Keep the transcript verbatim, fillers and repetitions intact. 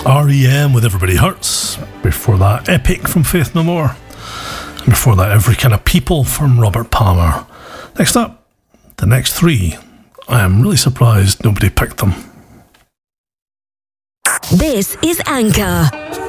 R E M with Everybody Hurts. Before that, Epic from Faith No More. And before that, Every Kind of People from Robert Palmer. Next up, the next three. I am really surprised nobody picked them. This is Anchor.